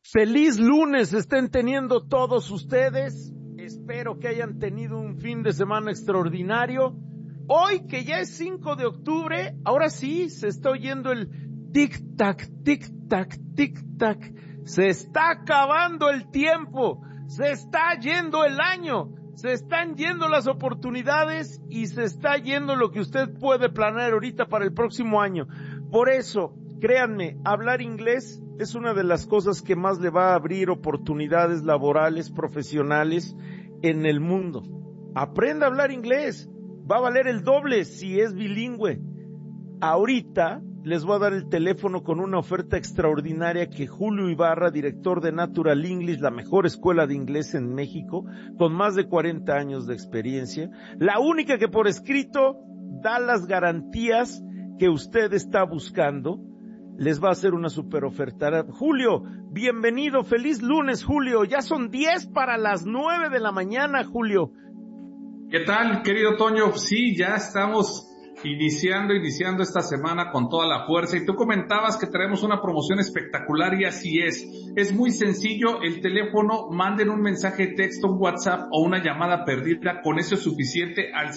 Feliz lunes estén teniendo todos ustedes. Espero que hayan tenido un fin de semana extraordinario. Hoy, que ya es 5 de octubre, ahora sí se está oyendo el tic-tac, tic-tac, tic-tac. Se está acabando el tiempo, se está yendo el año, se están yendo las oportunidades y se está yendo lo que usted puede planear ahorita para el próximo año. Por eso, créanme, hablar inglés es una de las cosas que más le va a abrir oportunidades laborales, profesionales en el mundo. Aprenda a hablar inglés. Va a valer el doble si es bilingüe. Ahorita les voy a dar el teléfono con una oferta extraordinaria que Julio Ibarra, director de Natural English, la mejor escuela de inglés en México, con más de 40 años de experiencia, la única que por escrito da las garantías que usted está buscando, les va a hacer una super oferta. Julio, bienvenido, feliz lunes, Julio. Ya son 10 para las 9 de la mañana, Julio. ¿Qué tal, querido Toño? Sí, ya estamos iniciando esta semana con toda la fuerza, y tú comentabas que traemos una promoción espectacular, y así es. Es muy sencillo, el teléfono, manden un mensaje de texto, un WhatsApp o una llamada perdida, con eso es suficiente, al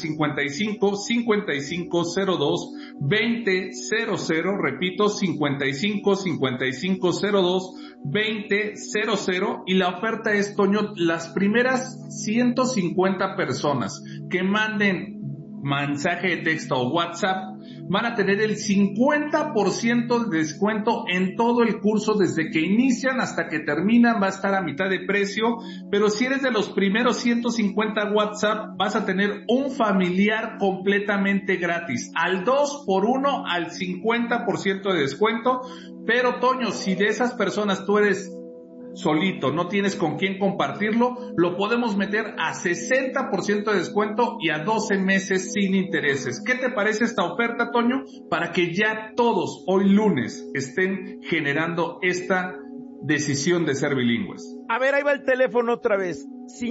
55-5502-2000, repito, 55-5502-2000, y la oferta es, Toño, las primeras 150 personas que manden mensaje de texto o WhatsApp van a tener el 50% de descuento en todo el curso. Desde que inician hasta que terminan va a estar a mitad de precio, pero si eres de los primeros 150 WhatsApp vas a tener un familiar completamente gratis, al 2x1 al 50% de descuento. Pero Toño, si de esas personas tú eres solito, no tienes con quién compartirlo, lo podemos meter a 60% de descuento y a 12 meses sin intereses. ¿Qué te parece esta oferta, Toño? Para que ya todos hoy lunes estén generando esta decisión de ser bilingües. A ver, ahí va el teléfono otra vez.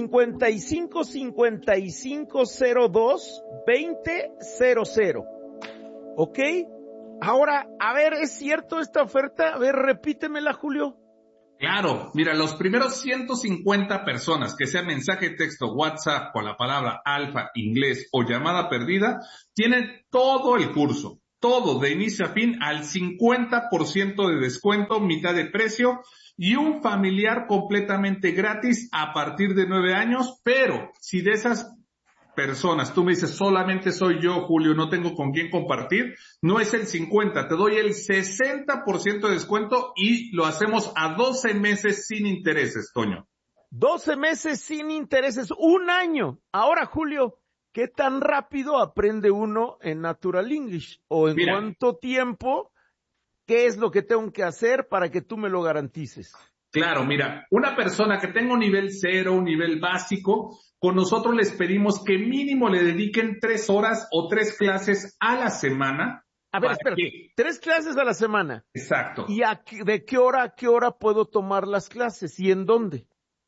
55-5502-2000. ¿Ok? Ahora, a ver, ¿es cierto esta oferta? A ver, repítemela, Julio. Claro, mira, los primeros 150 personas que sea mensaje de texto, WhatsApp con la palabra alfa, inglés o llamada perdida, tienen todo el curso, todo de inicio a fin al 50% de descuento, mitad de precio, y un familiar completamente gratis a partir de 9 años, pero si de esas personas, tú me dices, solamente soy yo, Julio, no tengo con quién compartir, no es el 50, te doy el 60% de descuento y lo hacemos a 12 meses sin intereses, Toño. 12 meses sin intereses, un año. Ahora, Julio, ¿qué tan rápido aprende uno en Natural English? ¿O en cuánto tiempo? ¿Qué es lo que tengo que hacer para que tú me lo garantices? Claro, mira, una persona que tenga un nivel 0, un nivel básico, con nosotros les pedimos que mínimo le dediquen 3 horas o 3 clases a la semana. A ver, espérate, 3 clases a la semana. Exacto. ¿Y de qué hora a qué hora puedo tomar las clases y en dónde?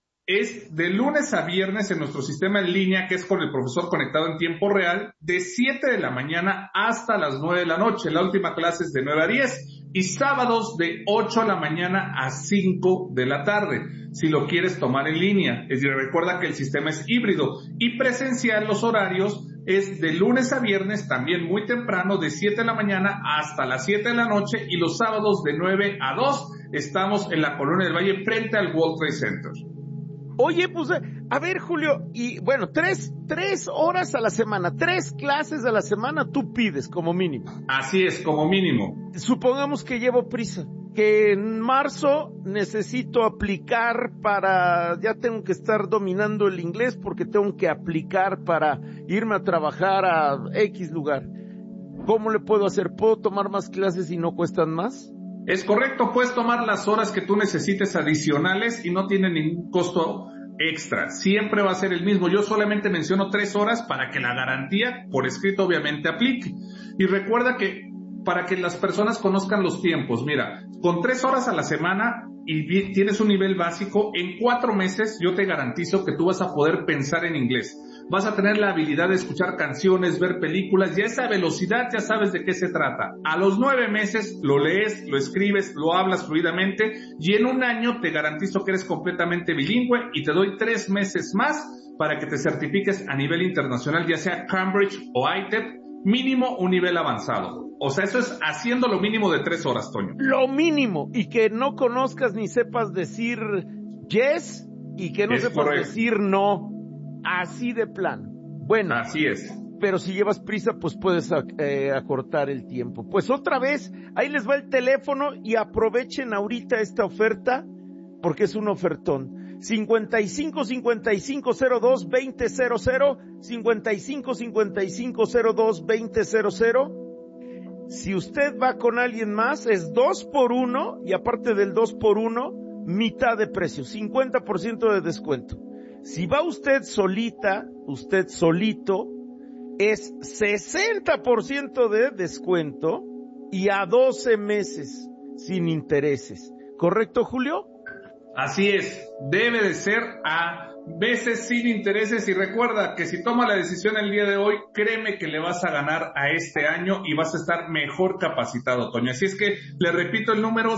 Es de lunes a viernes en nuestro sistema en línea, que es con el profesor conectado en tiempo real, de 7 de la mañana hasta las 9 de la noche. La última clase es de 9 a 10. Y sábados de 8 de la mañana a 5 de la tarde, si lo quieres tomar en línea. Es decir, recuerda que el sistema es híbrido, y presencial los horarios es de lunes a viernes, también muy temprano, de 7 de la mañana hasta las 7 de la noche, y los sábados de 9 a 2 estamos en la Colonia del Valle frente al World Trade Center. Oye, pues, a ver, Julio, y bueno, 3 horas a la semana, 3 clases a la semana tú pides como mínimo. Así es, como mínimo. Supongamos que llevo prisa, que en marzo necesito aplicar ya tengo que estar dominando el inglés porque tengo que aplicar para irme a trabajar a X lugar. ¿Cómo le puedo hacer? ¿Puedo tomar más clases y no cuestan más? Es correcto, puedes tomar las horas que tú necesites adicionales y no tiene ningún costo extra. Siempre va a ser el mismo. Yo solamente menciono 3 horas para que la garantía por escrito obviamente aplique. Y recuerda que para que las personas conozcan los tiempos, mira, con 3 horas a la semana y tienes un nivel básico, en 4 meses yo te garantizo que tú vas a poder pensar en inglés. vas a tener la habilidad de escuchar canciones, ver películas, y a esa velocidad ya sabes de qué se trata. A los 9 meses lo lees, lo escribes, lo hablas fluidamente, y en un año te garantizo que eres completamente bilingüe y te doy 3 meses más para que te certifiques a nivel internacional, ya sea Cambridge o ITEP, mínimo un nivel avanzado. O sea, eso es haciendo lo mínimo de 3 horas, Toño. Lo mínimo, y que no conozcas ni sepas decir yes y que no sepas decir no, así de plano. Bueno, así es. Pero si llevas prisa, pues puedes acortar el tiempo. Pues otra vez, ahí les va el teléfono y aprovechen ahorita esta oferta porque es un ofertón. 55-55-02-2000, 55-55-02-2000. Si usted va con alguien más, es 2 por 1, y aparte del 2 por 1, mitad de precio, 50% de descuento. Si va usted solita, usted solito, es 60% de descuento y a 12 meses sin intereses. ¿Correcto, Julio? Así es, debe de ser a veces sin intereses, y recuerda que si toma la decisión el día de hoy, créeme que le vas a ganar a este año y vas a estar mejor capacitado, Toño. Así es que le repito el número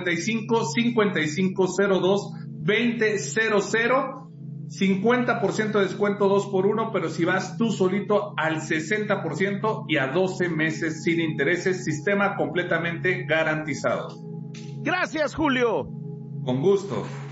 55-55-02-2000, 50% de descuento 2 por 1, pero si vas tú solito al 60% y a 12 meses sin intereses, sistema completamente garantizado. Gracias, Julio. Con gusto.